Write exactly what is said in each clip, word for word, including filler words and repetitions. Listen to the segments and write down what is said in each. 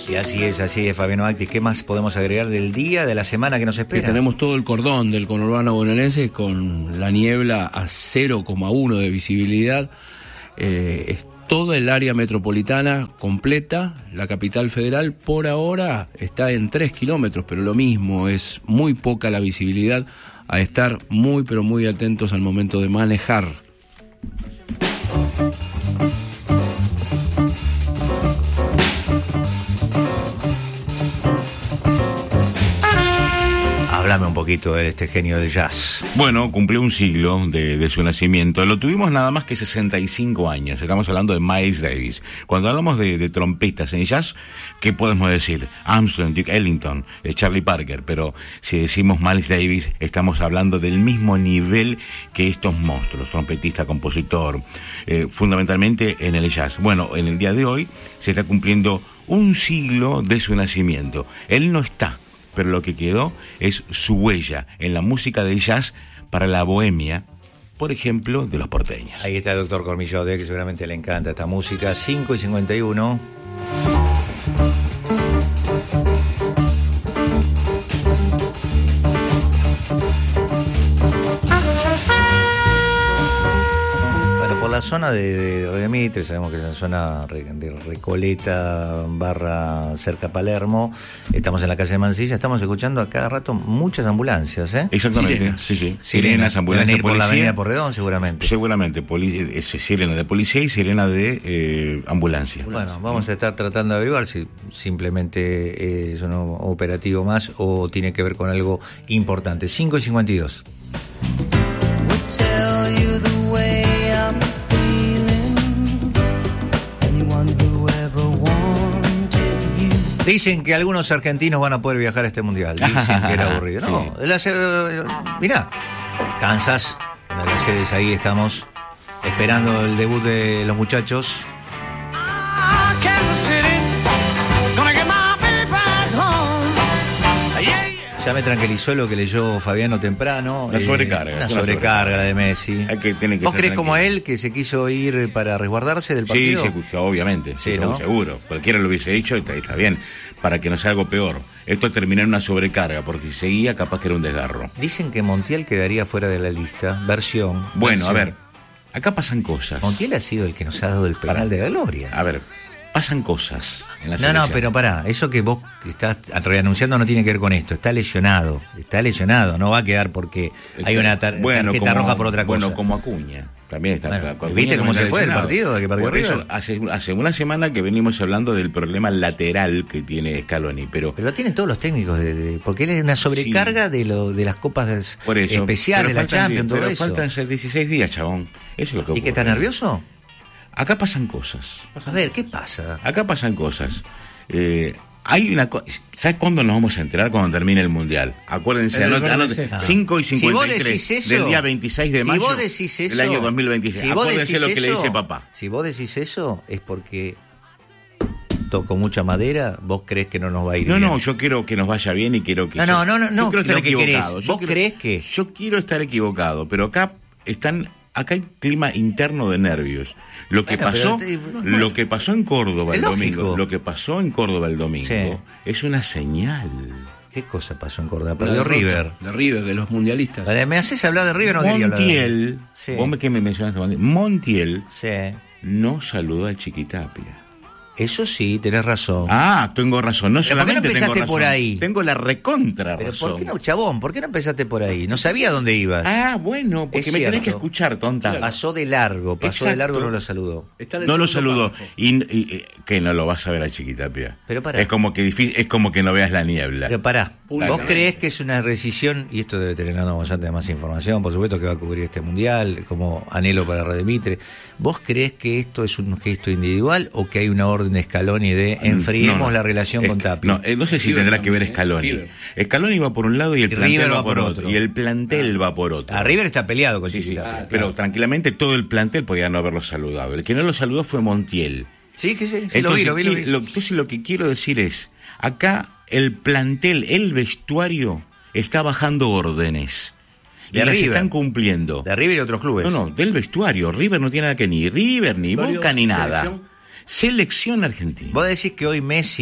Y así es, así es, Fabiano Actis. ¿Qué más podemos agregar del día, de la semana que nos espera? Que tenemos todo el cordón del conurbano bonaerense con la niebla a cero coma uno de visibilidad. Eh, es toda el área metropolitana completa. La capital federal por ahora está en tres kilómetros, pero lo mismo, es muy poca la visibilidad. A estar muy, pero muy atentos al momento de manejar. Háblame un poquito de este genio del jazz. Bueno, cumplió un siglo de, de su nacimiento. Lo tuvimos nada más que sesenta y cinco años. Estamos hablando de Miles Davis. Cuando hablamos de, de trompetas en jazz, ¿qué podemos decir? Armstrong, Duke Ellington, eh, Charlie Parker. Pero si decimos Miles Davis, estamos hablando del mismo nivel que estos monstruos. Trompetista, compositor, eh, fundamentalmente en el jazz. Bueno, en el día de hoy se está cumpliendo un siglo de su nacimiento. Él no está, pero lo que quedó es su huella en la música del jazz para la bohemia, por ejemplo, de los porteños. Ahí está el doctor Cormillode, que seguramente le encanta esta música. cinco y cincuenta y uno. La zona de, de Redemitre, sabemos que es una zona de Recoleta barra cerca Palermo, estamos en la calle de Mansilla, estamos escuchando a cada rato muchas ambulancias, ¿eh? Exactamente, sirenas. sí, sí. Sirenas, Sirenas, ambulancias, ir por policía. la avenida Porredón, seguramente. Seguramente, poli- es sirena de policía y sirena de eh, ambulancia. Bueno, vamos a estar tratando de averiguar si simplemente es un operativo más o tiene que ver con algo importante. cinco y cincuenta y dos. Dicen que algunos argentinos van a poder viajar a este mundial. Dicen que era aburrido. No, sí. la, mirá, Kansas, una de las sedes, ahí estamos esperando el debut de los muchachos. Ya me tranquilizó lo que leyó Fabiano temprano. La sobrecarga. Eh, una sobrecarga, sobrecarga de Messi. Hay que, tiene que ¿Vos crees tranquilo. como él que se quiso ir para resguardarse del partido? Sí, sí, obviamente, sí, Sí, ¿no? seguro. Cualquiera lo hubiese dicho, está, está bien, para que no sea algo peor. Esto termina en una sobrecarga, porque si seguía, capaz que era un desgarro. Dicen que Montiel quedaría fuera de la lista. Versión. Bueno, versión. a ver, acá pasan cosas. Montiel ha sido el que nos ha dado el penal Pará. de la gloria. A ver, pasan cosas en la No, selección. no, pero pará, eso que vos estás reanunciando no tiene que ver con esto. Está lesionado, está lesionado, no va a quedar porque hay una tar- bueno, tarjeta como, roja por otra cosa. Bueno, como Acuña. También está. Bueno, Acuña ¿viste cómo también se fue el lesionado. partido de que perdió Por eso, River? hace, hace una semana que venimos hablando del problema lateral que tiene Scaloni, pero... Pero lo tienen todos los técnicos, de, de- porque él es una sobrecarga sí. de lo de las copas des- Por eso, especiales, la Champions, todo pero eso. faltan dieciséis días, chabón. Eso es lo que ocurre. ¿Y que estás nervioso? Acá pasan cosas. A ver, ¿qué pasa? Acá pasan cosas. Eh, hay una cosa. ¿Sabes cuándo nos vamos a enterar? Cuando termine el mundial. Acuérdense, El anoten, anoten, veintiséis. cinco y cincuenta y tres Si vos decís eso, del día veintiséis de si mayo vos decís eso, del año dos mil veintiséis. Si vos Acuérdense decís lo que eso, le dice papá. Si vos decís eso, es porque toco mucha madera, vos crees que no nos va a ir No, bien. no, yo quiero que nos vaya bien y quiero que... No, yo, no, no, no, yo no, quiero estar lo que equivocado. querés. Yo ¿Vos quiero- creés que? Yo quiero estar equivocado, pero acá están... Acá hay clima interno de nervios. Lo que Bueno, pasó, pero te- lo que pasó en Córdoba Es el lógico. domingo, lo que pasó en Córdoba el domingo Sí. es una señal. ¿Qué cosa pasó en Córdoba? La Perdió derrota River. De River, de los mundialistas. Vale, ¿me haces hablar de River o no quería hablar de Montiel, River? Sí. vos me, que me mencionaste, Montiel, Montiel Sí. no saludó al Chiquitapia. Eso sí, tenés razón. Ah, tengo razón. No Pero ¿por qué no solamente tengo empezaste razón, por ahí? tengo la recontra Pero razón. ¿por qué no, chabón? ¿Por qué no empezaste por ahí? No sabía dónde ibas. Ah, bueno, porque Es me tenés cierto. que escuchar, tonta. Pasó de largo, pasó de Exacto. largo, no lo saludó. Está en el No lo segundo saludó. párrafo. Y, y- y- que no lo vas a ver a Chiquitapia. Pero pará. Es como que difícil, es como que no veas la niebla. Pero pará, ¿vos Públicamente. creés que es una rescisión, y esto debe tener Nando Monzante de más información, por supuesto que va a cubrir este mundial, como anhelo para Redemitre, ¿vos creés que esto es un gesto individual o que hay una orden de Scaloni de enfriemos No, no. la relación Es con que- Tapia? No, eh, no sé si River tendrá que ver también, ¿eh? Scaloni. River. Scaloni va por un lado y el Y plantel River va por otro. Y el plantel va por otro. A River está peleado con Sí, sí. Chiquitapia. Ah, Pero claro. tranquilamente todo el plantel podía no haberlo saludado. El que no lo saludó fue Montiel. Sí, que sí, sí, lo vi, Entonces, lo vi, lo vi. ¿qué- lo- entonces lo que quiero decir es, acá el plantel, el vestuario, está bajando órdenes. Y De las River. están cumpliendo. De River y otros clubes. No, no, del vestuario. River no tiene nada que ni River, ni Vestuario, Boca, ni nada. selección. Selección argentina. Vos decís que hoy Messi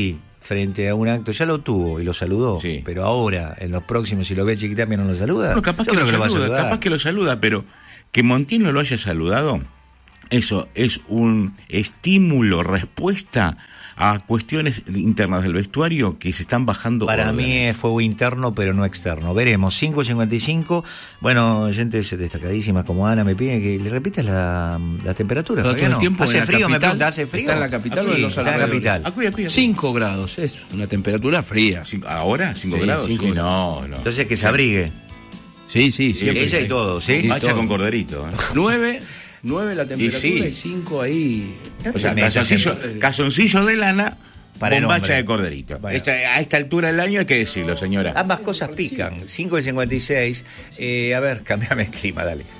frente a un acto, ya lo tuvo y lo saludó, sí. pero ahora, en los próximos, si lo ve a Chiquitapia no lo saluda. Bueno, capaz Yo que creo lo que lo va a saluda, saludar. capaz que lo saluda, pero que Montiel no lo haya saludado, eso es un estímulo, respuesta a cuestiones internas del vestuario que se están bajando. Para órdenes. mí es fuego interno, pero no externo. Veremos, cinco cincuenta y cinco. Bueno, gentes destacadísimas como Ana me piden que le repitas la, la temperatura. Todo Fabiano. el tiempo en ¿Hace la frío? capital. Me pregunta, ¿hace frío? ¿Está en la capital Sí, o en los está en la alrededores? capital. Ah, cuida, cuida. cinco grados, es una temperatura fría. Cinco- ¿Ahora? ¿cinco Sí, grados? cinco Sí, grados. no, no. Entonces que se abrigue. Sí, sí, sí. Ella y todo, ¿sí? Sí, Bacha todo. con corderito. ¿eh? nueve, nueve la temperatura sí. y cinco ahí. O sea, Me- calzoncillo, calzoncillo de lana Para el bombacha hombre. de corderito. Bueno. Esta- a esta altura del año hay que decirlo, señora. Ambas cosas pican. cinco cincuenta y seis. Eh, a ver, cambiame el clima, dale.